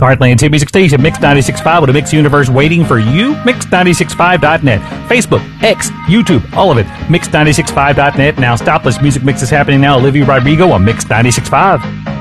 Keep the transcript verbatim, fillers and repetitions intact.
Heartland's hit music station, Mix ninety-six point five, with a Mix universe waiting for you. Mix ninety-six point five dot net. Facebook, X, YouTube, all of it. Mix ninety-six point five dot net. Now, Stopless Music Mix is happening now. Olivia Rodrigo on Mix ninety-six point five.